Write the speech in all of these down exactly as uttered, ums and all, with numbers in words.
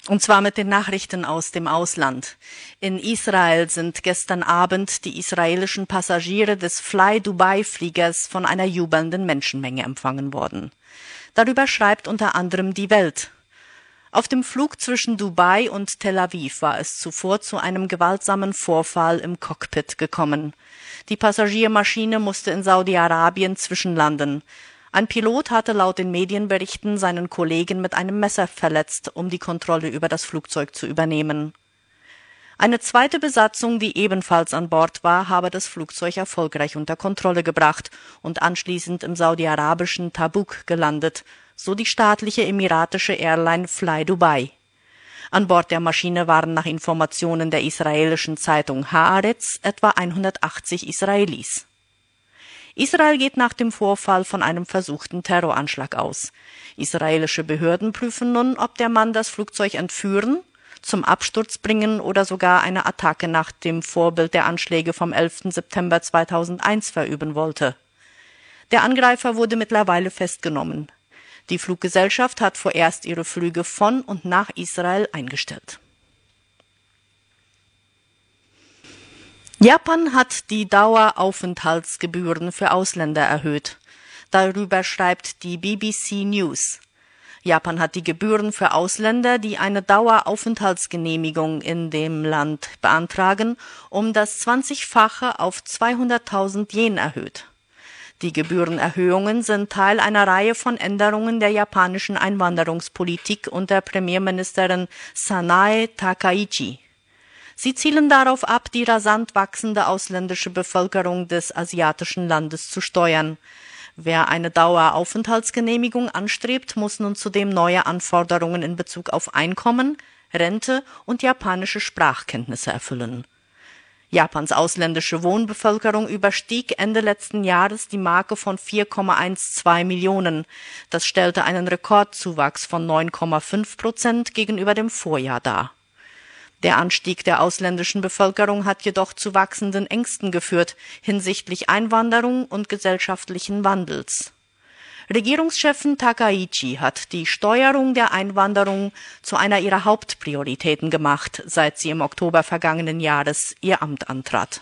Und zwar mit den Nachrichten aus dem Ausland. In Israel sind gestern Abend die israelischen Passagiere des Fly Dubai-Fliegers von einer jubelnden Menschenmenge empfangen worden. Darüber schreibt unter anderem die Welt. Auf dem Flug zwischen Dubai und Tel Aviv war es zuvor zu einem gewaltsamen Vorfall im Cockpit gekommen. Die Passagiermaschine musste in Saudi-Arabien zwischenlanden. Ein Pilot hatte laut den Medienberichten seinen Kollegen mit einem Messer verletzt, um die Kontrolle über das Flugzeug zu übernehmen. Eine zweite Besatzung, die ebenfalls an Bord war, habe das Flugzeug erfolgreich unter Kontrolle gebracht und anschließend im saudi-arabischen Tabuk gelandet, so die staatliche emiratische Airline Fly Dubai. An Bord der Maschine waren nach Informationen der israelischen Zeitung Haaretz etwa hundertachtzig Israelis. Israel geht nach dem Vorfall von einem versuchten Terroranschlag aus. Israelische Behörden prüfen nun, ob der Mann das Flugzeug entführen, zum Absturz bringen oder sogar eine Attacke nach dem Vorbild der Anschläge vom elften September zweitausendeins verüben wollte. Der Angreifer wurde mittlerweile festgenommen. Die Fluggesellschaft hat vorerst ihre Flüge von und nach Israel eingestellt. Japan hat die Daueraufenthaltsgebühren für Ausländer erhöht. Darüber schreibt die B B C News. Japan hat die Gebühren für Ausländer, die eine Daueraufenthaltsgenehmigung in dem Land beantragen, um das zwanzigfache auf zweihunderttausend Yen erhöht. Die Gebührenerhöhungen sind Teil einer Reihe von Änderungen der japanischen Einwanderungspolitik unter Premierministerin Sanae Takaichi. Sie zielen darauf ab, die rasant wachsende ausländische Bevölkerung des asiatischen Landes zu steuern. Wer eine Daueraufenthaltsgenehmigung anstrebt, muss nun zudem neue Anforderungen in Bezug auf Einkommen, Rente und japanische Sprachkenntnisse erfüllen. Japans ausländische Wohnbevölkerung überstieg Ende letzten Jahres die Marke von vier Komma zwölf Millionen. Das stellte einen Rekordzuwachs von neun Komma fünf Prozent gegenüber dem Vorjahr dar. Der Anstieg der ausländischen Bevölkerung hat jedoch zu wachsenden Ängsten geführt hinsichtlich Einwanderung und gesellschaftlichen Wandels. Regierungschefin Takaichi hat die Steuerung der Einwanderung zu einer ihrer Hauptprioritäten gemacht, seit sie im Oktober vergangenen Jahres ihr Amt antrat.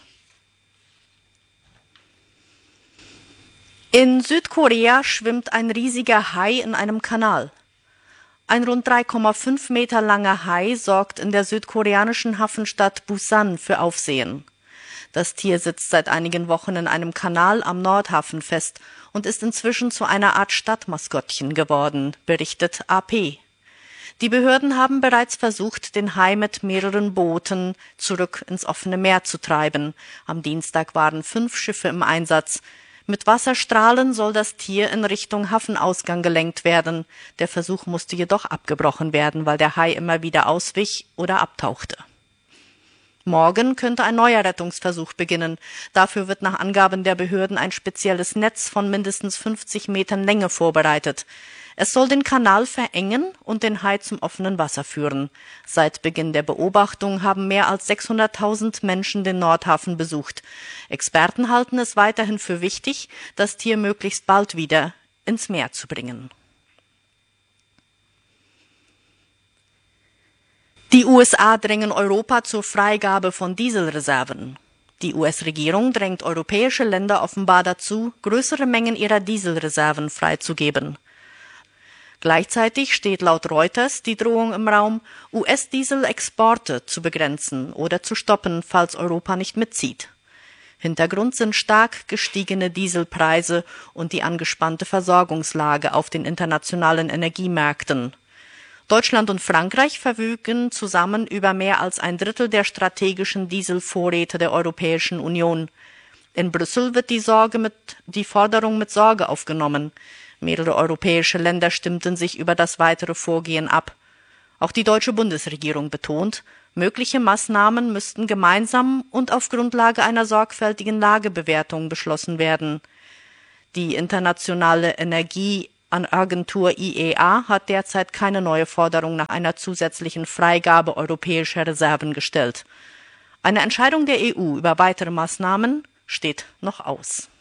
In Südkorea schwimmt ein riesiger Hai in einem Kanal. Ein rund drei Komma fünf Meter langer Hai sorgt in der südkoreanischen Hafenstadt Busan für Aufsehen. Das Tier sitzt seit einigen Wochen in einem Kanal am Nordhafen fest und ist inzwischen zu einer Art Stadtmaskottchen geworden, berichtet A P. Die Behörden haben bereits versucht, den Hai mit mehreren Booten zurück ins offene Meer zu treiben. Am Dienstag waren fünf Schiffe im Einsatz. Mit Wasserstrahlen soll das Tier in Richtung Hafenausgang gelenkt werden. Der Versuch musste jedoch abgebrochen werden, weil der Hai immer wieder auswich oder abtauchte. Morgen könnte ein neuer Rettungsversuch beginnen. Dafür wird nach Angaben der Behörden ein spezielles Netz von mindestens fünfzig Metern Länge vorbereitet. Es soll den Kanal verengen und den Hai zum offenen Wasser führen. Seit Beginn der Beobachtung haben mehr als sechshunderttausend Menschen den Nordhafen besucht. Experten halten es weiterhin für wichtig, das Tier möglichst bald wieder ins Meer zu bringen. Die U S A drängen Europa zur Freigabe von Dieselreserven. Die U S-Regierung drängt europäische Länder offenbar dazu, größere Mengen ihrer Dieselreserven freizugeben. Gleichzeitig steht laut Reuters die Drohung im Raum, U S-Dieselexporte zu begrenzen oder zu stoppen, falls Europa nicht mitzieht. Hintergrund sind stark gestiegene Dieselpreise und die angespannte Versorgungslage auf den internationalen Energiemärkten. Deutschland und Frankreich verfügen zusammen über mehr als ein Drittel der strategischen Dieselvorräte der Europäischen Union. In Brüssel wird die Sorge mit, die Forderung mit Sorge aufgenommen. Mehrere europäische Länder stimmten sich über das weitere Vorgehen ab. Auch die deutsche Bundesregierung betont, mögliche Maßnahmen müssten gemeinsam und auf Grundlage einer sorgfältigen Lagebewertung beschlossen werden. Die internationale Energieagentur I E A hat derzeit keine neue Forderung nach einer zusätzlichen Freigabe europäischer Reserven gestellt. Eine Entscheidung der E U über weitere Maßnahmen steht noch aus.